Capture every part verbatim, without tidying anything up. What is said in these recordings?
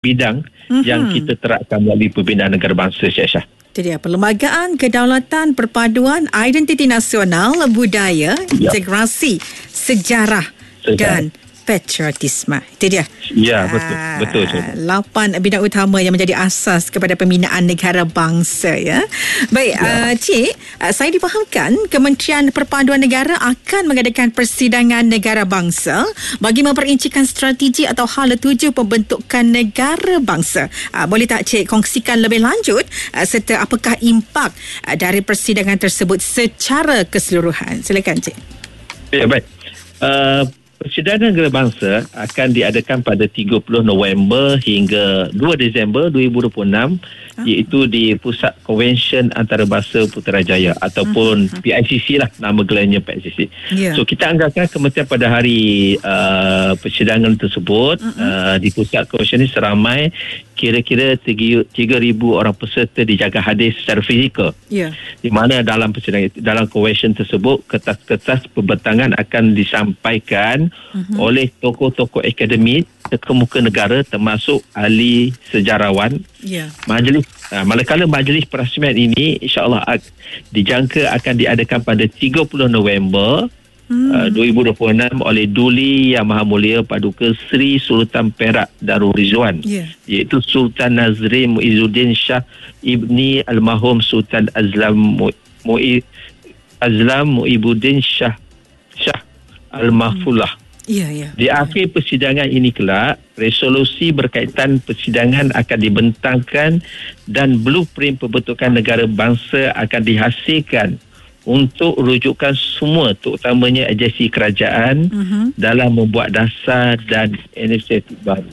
bidang mm-hmm. yang kita terapkan melalui Pembinaan Negara Bangsa, Cik Aisyah. Itu dia, Perlembagaan Kedaulatan Perpaduan Identiti Nasional Budaya, ya. Integrasi Sejarah, Sejarah dan Patriotisme. Itu dia. Ya, betul. Uh, betul. Lapan bidang utama yang menjadi asas kepada pembinaan negara bangsa, ya. Baik, ya. Uh, Cik, uh, saya difahamkan Kementerian Perpaduan Negara akan mengadakan persidangan negara bangsa bagi memperincikan strategi atau hala tuju pembentukan negara bangsa. Uh, boleh tak Cik kongsikan lebih lanjut uh, serta apakah impak uh, dari persidangan tersebut secara keseluruhan? Silakan, Cik. Ya, baik. Uh, Persidangan Negara Bangsa akan diadakan pada tiga puluh November hingga dua Disember dua ribu dua puluh enam, huh? iaitu di Pusat Konvensyen Antarabangsa Putrajaya ataupun uh-huh. P I C C lah, nama gelarnya P I C C. Yeah. So kita anggarkan kementerian pada hari uh, persidangan tersebut uh-huh. uh, di Pusat Konvensyen ini seramai kira-kira tiga ribu orang peserta dijaga hadir secara fizikal. Yeah. Di mana dalam persidangan dalam konvensyen tersebut kertas-kertas pembentangan akan disampaikan uh-huh. oleh tokoh-tokoh akademik kemuka negara termasuk ahli sejarawan. Yeah. Majlis uh, manakala majlis perasmian ini insya-Allah dijangka akan diadakan pada tiga puluh November Hmm. Uh, dua ribu dua puluh enam oleh Duli Yang Maha Mulia Paduka Sri Sultan Perak Darul Rizwan, yeah. iaitu Sultan Nazrin Muizzuddin Shah Ibni Almarhum Sultan Azlam Mu'i Azlam Mu'ibuddin Shah Shah Al-Mahfullah. Ya, ya. Di akhir persidangan ini kelak, resolusi berkaitan persidangan akan dibentangkan dan blueprint pembentukan negara bangsa akan dihasilkan untuk rujukan semua, terutamanya agensi kerajaan uh-huh. dalam membuat dasar dan inisiatif baru.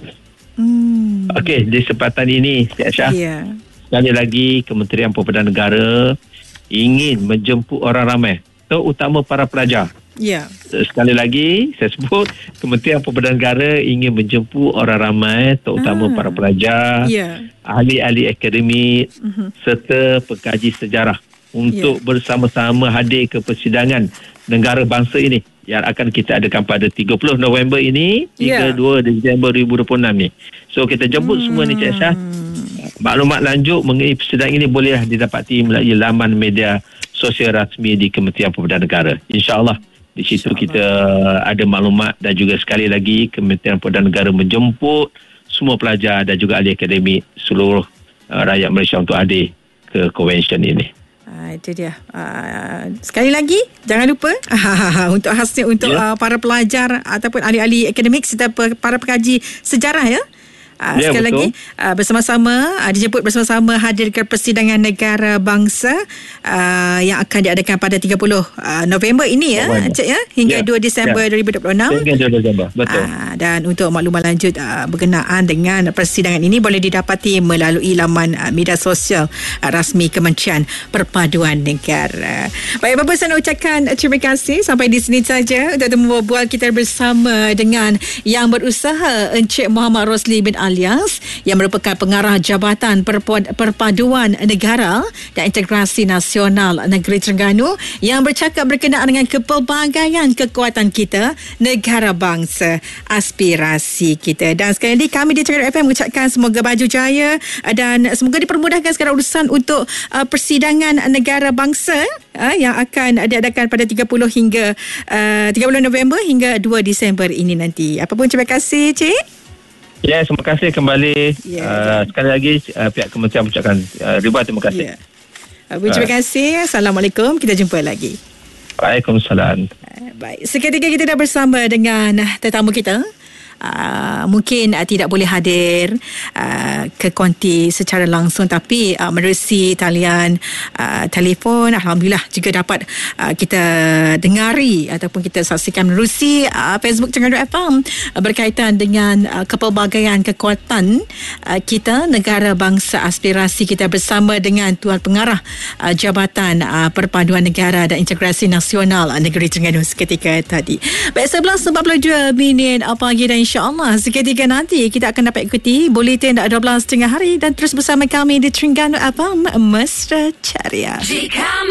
Hmm. Okey, di kesempatan ini, Cik Aisyah, yeah. sekali lagi Kementerian Perpaduan Negara ingin menjemput orang ramai, terutama para pelajar. Yeah. Sekali lagi, saya sebut Kementerian Perpaduan Negara ingin menjemput orang ramai, terutama ah. para pelajar, yeah. ahli-ahli akademik uh-huh. serta pengkaji sejarah untuk yeah. bersama-sama hadir ke persidangan negara bangsa ini yang akan kita adakan pada tiga puluh November ini hingga yeah. dua Disember dua ribu dua puluh enam ni. So kita jemput hmm. semua ni, Cik Aisyah. Maklumat lanjut mengenai persidangan ini boleh didapati melalui laman media sosial rasmi di Kementerian Perpaduan Negara. InsyaAllah di situ InsyaAllah. kita ada maklumat, dan juga sekali lagi Kementerian Perpaduan Negara menjemput semua pelajar dan juga ahli akademik seluruh uh, rakyat Malaysia untuk hadir ke konvensyen ini. Uh, itu dia. Uh, sekali lagi, jangan lupa untuk khasnya untuk yeah. uh, para pelajar ataupun ahli-ahli akademik serta para pekaji sejarah, ya. Uh, ya, sekali betul. lagi uh, bersama-sama uh, dijemput bersama-sama hadir ke persidangan negara bangsa uh, yang akan diadakan pada tiga puluh November ini, ya, Cik, ya, hingga ya. dua Disember ya. dua ribu dua puluh enam. Hingga dua Disember, betul. Uh, dan untuk maklumat lanjut uh, berkenaan dengan persidangan ini boleh didapati melalui laman uh, media sosial uh, rasmi Kementerian Perpaduan Negara. Baik, Bapak, saya nak ucapkan terima kasih sampai di sini saja untuk membual kita bersama dengan yang berusaha, Encik Muhammad Rosli bin Alias, yang merupakan pengarah Jabatan Perpaduan Negara dan Integrasi Nasional Negeri Terengganu, yang bercakap berkenaan dengan kepelbagaian kekuatan kita, negara bangsa, aspirasi kita. Dan sekali lagi kami di Terengganu F M mengucapkan semoga baju jaya dan semoga dipermudahkan segala urusan untuk uh, persidangan negara bangsa uh, yang akan diadakan pada tiga puluh hingga uh, tiga puluh November hingga dua Disember ini nanti. Apapun, terima kasih, Cik. Ya, terima kasih kembali. Ya, uh, sekali lagi uh, pihak kementerian mengucapkan uh, ribuan terima kasih. Ya. Uh, terima kasih. Assalamualaikum. Kita jumpa lagi. Waalaikumsalam. Uh, baik, seketika kita dah bersama dengan tetamu kita. Uh, mungkin uh, tidak boleh hadir uh, ke konti secara langsung, tapi uh, menerusi talian uh, telefon, alhamdulillah juga dapat uh, kita dengari ataupun kita saksikan menerusi uh, Facebook Terengganu F M uh, berkaitan dengan uh, kepelbagaian kekuatan uh, kita, negara bangsa, aspirasi kita, bersama dengan Tuan Pengarah uh, Jabatan uh, Perpaduan Negara dan Integrasi Nasional uh, Negeri Terengganu seketika tadi. Baik, sebelas empat puluh dua minit pagi, dan insya-Allah seketika nanti kita akan dapat ikuti buletin dua belas tengah hari, dan terus bersama kami di Terengganu F M Mesra Ceria.